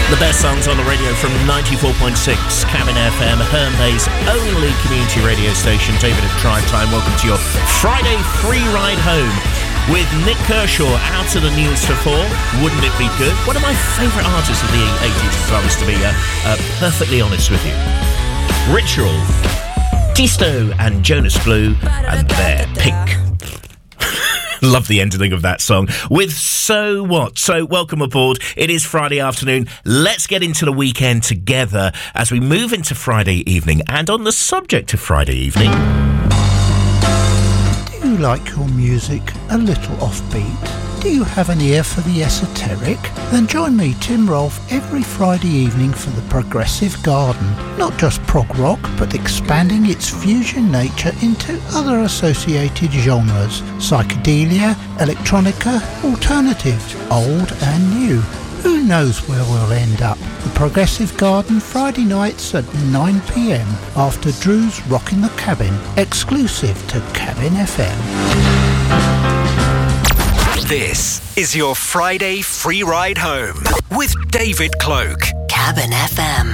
The best songs on the radio from 94.6 Cabin FM, Herne Bay's only community radio station. David at Drive Time. Welcome to your Friday free ride home with Nick Kershaw out of the news for 4. Wouldn't it be good? One of my favourite artists of the 80s, if I was to be perfectly honest with you. Ritual, Tisto and Jonas Blue, and their Pink. Love the ending of that song with So What. So welcome aboard. It is Friday afternoon. Let's get into the weekend together as we move into Friday evening. And on the subject of Friday evening... Do you like your music a little offbeat? Do you have an ear for the esoteric? Then join me, Tim Rolfe, every Friday evening for the Progressive Garden. Not just prog rock, but expanding its fusion nature into other associated genres. Psychedelia, electronica, alternative, old and new. Who knows where we'll end up? The Progressive Garden, Friday nights at 9 p.m. after Drew's Rockin' the Cabin, exclusive to Cabin FM. This is your Friday free ride home with David Cloak. Cabin FM.